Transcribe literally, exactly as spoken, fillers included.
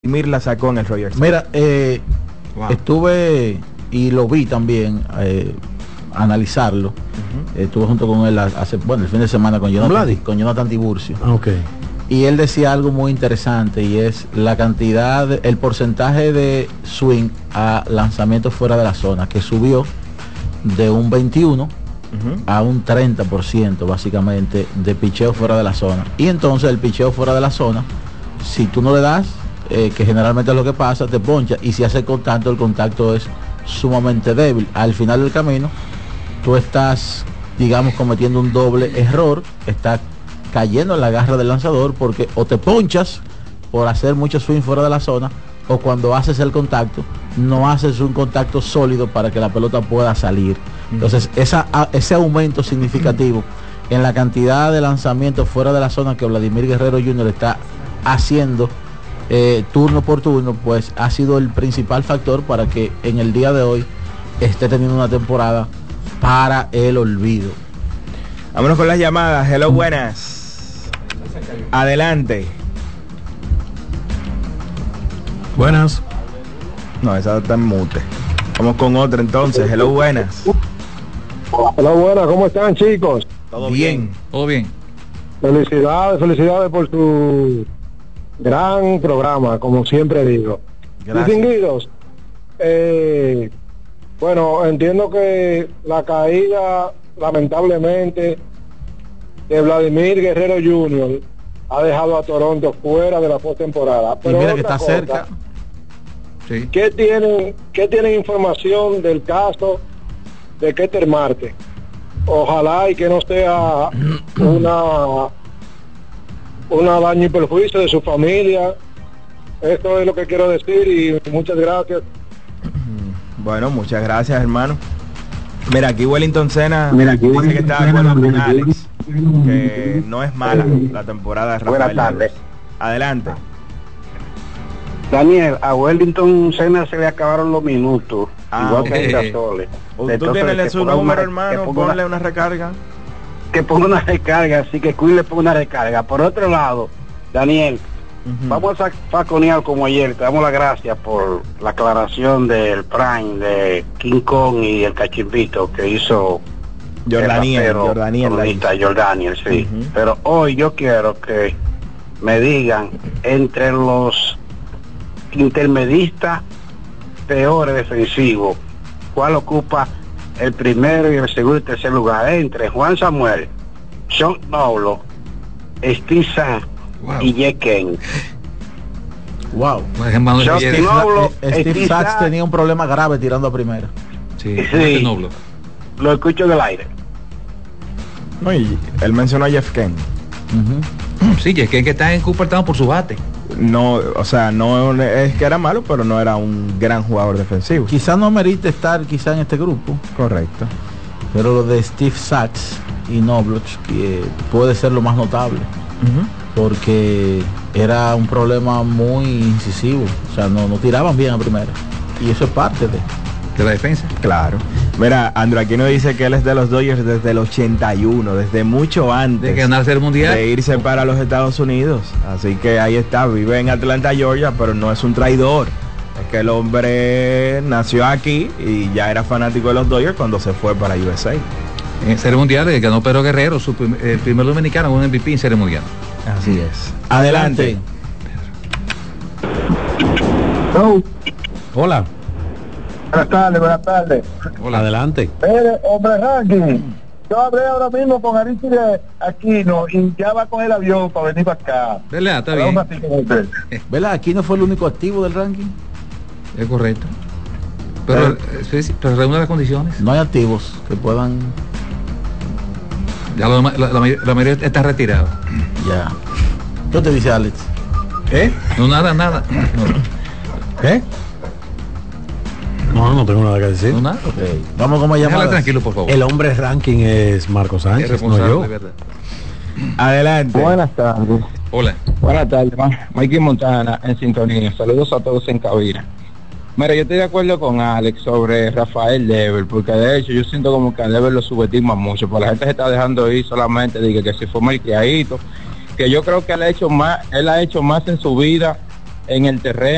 Mir la sacó en el Rogers. Mira, eh, wow. estuve y lo vi también, eh, analizarlo. Uh-huh. Estuve junto con él hace, bueno, el fin de semana con Jonathan, con Jonathan Tiburcio. Okay. Y él decía algo muy interesante y es la cantidad, de, el porcentaje de swing a lanzamientos fuera de la zona, que subió de un veintiuno uh-huh. a un treinta por ciento básicamente de picheo fuera de la zona. Y entonces el picheo fuera de la zona, si tú no le das, Eh, que generalmente es lo que pasa, te poncha, y si hace contacto, el contacto es sumamente débil. Al final del camino tú estás, digamos, cometiendo un doble error, estás cayendo en la garra del lanzador, porque o te ponchas por hacer mucho swing fuera de la zona, o cuando haces el contacto no haces un contacto sólido para que la pelota pueda salir. Entonces esa, ese aumento significativo en la cantidad de lanzamientos fuera de la zona que Vladimir Guerrero junior está haciendo Eh, turno por turno, pues ha sido el principal factor para que en el día de hoy esté teniendo una temporada para el olvido. Vámonos con las llamadas. Hello, buenas. Adelante. Buenas. No, esa está en mute. Vamos con otra entonces. Hello, buenas. Hello, buenas. ¿Cómo están, chicos? Todo bien. bien. Todo bien. Felicidades, felicidades por su gran programa, como siempre digo. Distinguidos, eh, bueno, entiendo que la caída, lamentablemente, de Vladimir Guerrero junior ha dejado a Toronto fuera de la postemporada. Y mira que está cosa, cerca. Sí. ¿Qué tienen, qué tienen información del caso de Ketel Marte? Ojalá y que no sea una una daño y perjuicio de su familia. Esto es lo que quiero decir y muchas gracias. Bueno, muchas gracias, hermano. Mira, aquí Wellington Sena Mira, aquí dice que está de acuerdo con Alex, que no es mala la temporada de Rafael. Buenas tardes. Adelante. Daniel, a Wellington Sena se le acabaron los minutos. Ah, igual okay. que a Ingasole. Tú tienes su número, una, hermano, ponle una, una recarga. Que ponga una recarga, así que Quinn le ponga una recarga. Por otro lado, Daniel, uh-huh. vamos a faconear como ayer. Te damos las gracias por la aclaración del Prime de King Kong y el cachimbito que hizo Jordaniel, Jordaniel, Jordaniel, sí. Uh-huh. Pero hoy yo quiero que me digan entre los intermedistas peores defensivos, ¿cuál ocupa el primero y el segundo y tercer lugar? Entre Juan Samuel, Sean Noblo, Steve Sax wow. y Jake Kane. Wow. Steve Noblo, Steve Sax tenía un problema grave tirando a primera. Sí, sí. Noblo. Lo escucho en el aire. No, y él mencionó a Jeff Kane. Uh-huh. Sí, Jeff Kane que está inculpado por su bate. No, o sea, no es que era malo, pero no era un gran jugador defensivo. Quizá no merite estar quizá en este grupo. Correcto. Pero lo de Steve Sax y Nobloch que puede ser lo más notable. Uh-huh. Porque era un problema muy incisivo. O sea, no, no tiraban bien a primera. Y eso es parte de, de la defensa. Claro. Mira, Andrew Aquino dice que él es de los Dodgers desde el ochenta y uno, desde mucho antes de que ganarse el mundial, de irse para los Estados Unidos. Así que ahí está, vive en Atlanta, Georgia, pero no es un traidor. Es que el hombre nació aquí y ya era fanático de los Dodgers cuando se fue para U S A. En Serie Mundial ganó Pedro Guerrero, su prim el primer dominicano con un M V P en Serie Mundial. Así es. Adelante. No. Hola. Buenas tardes, buenas tardes. Hola, adelante. Mire, hombre ranking, yo hablé ahora mismo con Aristides Aquino y ya va con el avión para venir para acá. ¿Verdad? Está bien. ¿Verdad? Aquino fue el único activo del ranking. Es correcto. Pero, pero, sí, sí, pero reúne las condiciones. No hay activos que puedan. Ya lo, la, la, la mayoría está retirado. Ya. ¿Qué te dice Alex? ¿Eh? No, nada, nada. No. ¿Eh? No, no tengo nada que decir. No, nada. Okay. Vamos como llamar. Tranquilo, por favor. El hombre ranking es Marco Sánchez, no yo. Adelante. Buenas tardes. Hola. Buenas tardes, Mikey Montana en sintonía. Saludos a todos en cabina. Mira, yo estoy de acuerdo con Alex sobre Rafael Devers, porque de hecho yo siento como que a Devers lo subestima mucho, porque la gente se está dejando ir solamente de que, que se fue malcriadito, que yo creo que él ha hecho más, él ha hecho más en su vida en el terreno